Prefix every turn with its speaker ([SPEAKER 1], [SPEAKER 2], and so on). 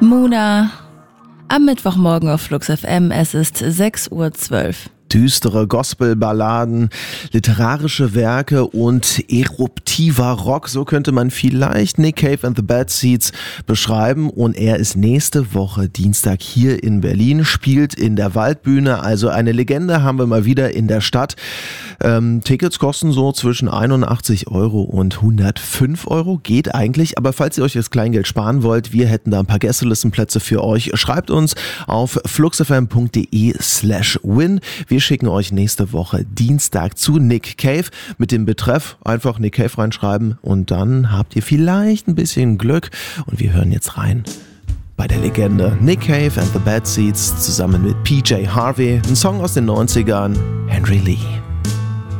[SPEAKER 1] Muna am Mittwochmorgen auf Flux FM. Es ist 6:12 Uhr.
[SPEAKER 2] Düstere Gospelballaden, literarische Werke und eruptiver Rock, so könnte man vielleicht Nick Cave and the Bad Seeds beschreiben. Und er ist nächste Woche Dienstag hier in Berlin, spielt in der Waldbühne, also eine Legende haben wir mal wieder in der Stadt. Tickets kosten so zwischen 81 Euro und 105 Euro, geht eigentlich, aber falls ihr euch das Kleingeld sparen wollt, wir hätten da ein paar Gästelistenplätze für euch. Schreibt uns auf fluxfm.de/win. Wir schicken euch nächste Woche Dienstag zu Nick Cave mit dem Betreff einfach Nick Cave reinschreiben und dann habt ihr vielleicht ein bisschen Glück und wir hören jetzt rein bei der Legende Nick Cave and the Bad Seeds zusammen mit PJ Harvey, ein Song aus den 90ern, Henry Lee.